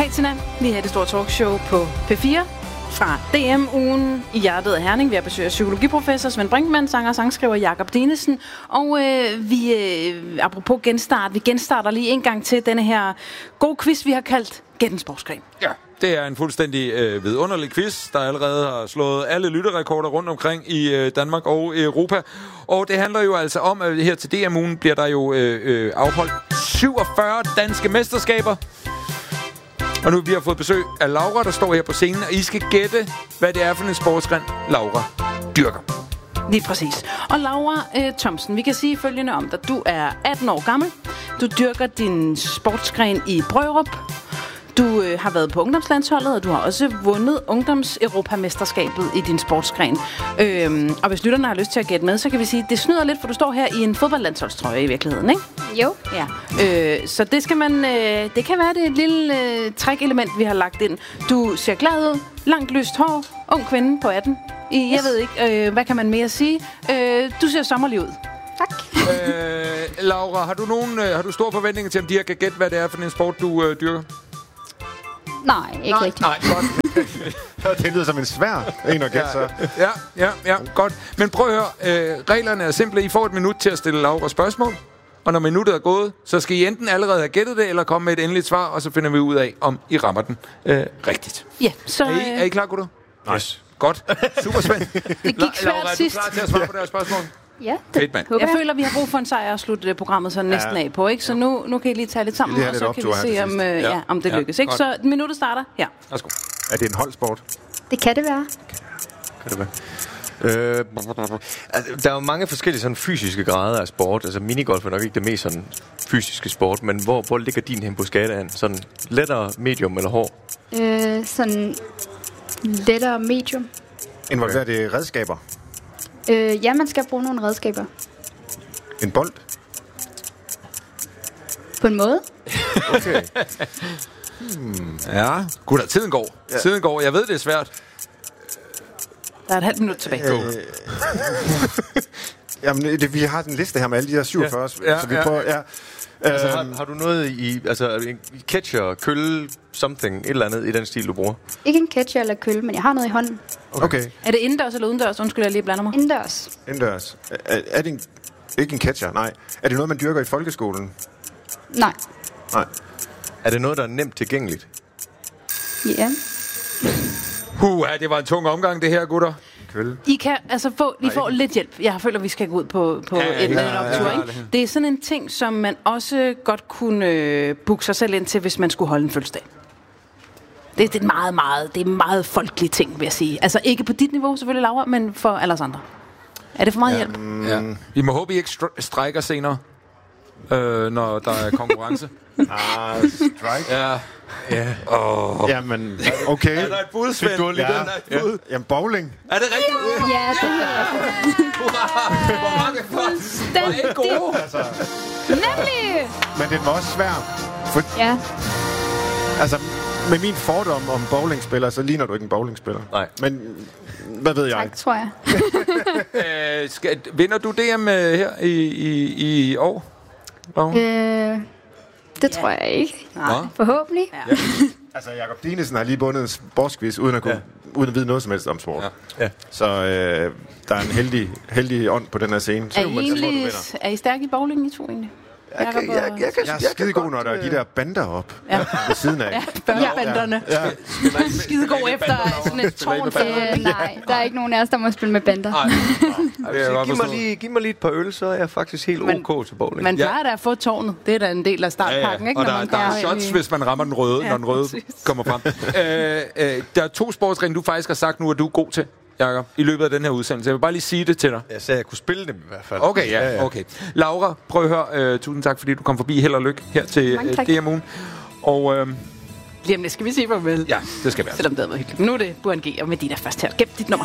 Patina, lige her i det store talkshow på P4 fra DM-ugen i hjertet af Herning. Vi har besøg af psykologiprofessor Svend Brinkmann, sanger og sangskriver Jakob Dinesen. Og apropos genstart, vi genstarter lige en gang til denne her gode quiz, vi har kaldt Gæt en sportsgren. Ja, det er en fuldstændig vidunderlig quiz, der allerede har slået alle lytterekorder rundt omkring i Danmark og Europa. Og det handler jo altså om, at her til DM-ugen bliver der jo afholdt 47 danske mesterskaber. Og nu vi har fået besøg af Laura, der står her på scenen, og I skal gætte, hvad det er for en sportsgren, Laura dyrker. Lige præcis. Og Laura Thomsen, vi kan sige følgende om dig. Du er 18 år gammel. Du dyrker din sportsgren i Brørup. Du har været på ungdomslandsholdet, og du har også vundet ungdoms-europamesterskabet i din sportsgren. Og hvis lytterne har lyst til at gætte med, så kan vi sige, at det snyder lidt, for du står her i en fodboldlandsholdstrøje i virkeligheden, ikke? Jo. Ja. Så det skal man. Det kan være det et lille trick-element, vi har lagt ind. Du ser glad ud, langt lyst hår, ung kvinde på 18. Jeg ved ikke, hvad kan man mere sige? Du ser sommerlig ud. Tak. Laura, har du store forventninger til, om de her kan gætte, hvad det er for en sport, du dyrker? Nej, ikke rigtigt. Nej, godt. Det lyder som en svær en at gætte, så. Ja, godt. Men prøv at høre, reglerne er simple. I får et minut til at stille Laura spørgsmål, og når minuttet er gået, så skal I enten allerede have gættet det, eller komme med et endeligt svar, og så finder vi ud af, om I rammer den rigtigt. Ja, så... Er I klar, gutter? Nice. Godt. Super, Svend. Det gik svært Laura, sidst. er du klar til at svare på det her spørgsmål? Ja, Fedt, mand. Jeg føler, vi har brug for en sejr at slutte programmet så næsten af på, ikke? Så nu kan I lige tage lidt sammen, Lige og så lidt kan vi optur her se, til om det lykkes, ikke? godt. Så minuttet starter her. Værsgo. Er det en holdsport? det kan det være. Kan det være? Der er jo mange forskellige sådan fysiske grader af sport. Altså minigolf er nok ikke det mest sådan fysiske sport, men hvor ligger din hen på skalaen? Sådan lettere, medium eller hård? Sådan lettere medium. Involverer det redskaber? Ja, man skal bruge nogle redskaber. En bold? På en måde. Okay. Ja, gutter, tiden går. Ja. Tiden går. Jeg ved, det er svært. Der er et halvt minut tilbage. Jamen, vi har en liste her med alle de her 47, så vi prøver... Ja. Altså, har du noget i catcher, kølle, something, et eller andet i den stil, du bruger? Ikke en catcher eller kølle, men jeg har noget i hånden. Okay. Er det indendørs eller udendørs? Undskyld, jeg lige blander mig. Indendørs. Indendørs. Er det ikke en catcher? Nej. Er det noget, man dyrker i folkeskolen? Nej. Nej. Er det noget, der er nemt tilgængeligt? Ja. Det var en tung omgang, det her, gutter. Kølle. I kan altså får lidt hjælp. Jeg føler, vi skal gå ud på en optur, ikke? Det er sådan en ting, som man også godt kunne booke sig selv ind til, hvis man skulle holde en fødselsdag. Det er en meget folkelig ting, vil jeg sige. Altså ikke på dit niveau selvfølgelig, Laura, men for alle os andre. Er det for meget hjælp? Ja. Vi må håbe, I ikke strækker senere, når der er konkurrence. Strike. Ja. Jamen, okay. Er der et bud, Svend? Ja. Jamen, bowling. Er det rigtigt? Ja, det er Hvor mange fuldstændig gode. nemlig. Men den var også svær. Ja. Altså, med min fordom om bowlingspillere, så ligner du ikke en bowlingspiller. Nej. Men, hvad ved jeg? Tak, tror jeg. Vinder du DM her i år? Det tror jeg ikke. Nej. Forhåbentlig. Ja. Altså, Jakob Dinesen har lige bundet en sportsquiz, uden at vide noget som helst om sport. Ja. Så der er en heldig ånd på den her scene. Er I stærke i bowling, I to egentlig? Jeg er skide god, når der er de der bander op ved siden af. Ja, børnebanderne. Ja. Skide god efter sådan et tårn. Nej, der er ikke nogen af os, der må spille med bander. Giv mig lige et par øl, så er jeg faktisk helt ok til bowling. Man plejer da at få tårnet. Det er da en del af startpakken, ikke? Og der er shots, hvis man rammer den røde, når den røde kommer frem. Der er 2 sportsgrene, du faktisk har sagt nu, at du er god til, Jakob, i løbet af den her udsendelse. Jeg vil bare lige sige det til dig. Jeg sagde, at jeg kunne spille dem i hvert fald. Okay, okay. Laura, prøv at høre. Tusind tak, fordi du kom forbi. Held og lykke her til DM-ugen. Og lige om det skal vi sige farvel. Ja, det skal være. Selvom det har været hyggeligt. Nu er det Burhan G. og Medina først her. Gem dit nummer.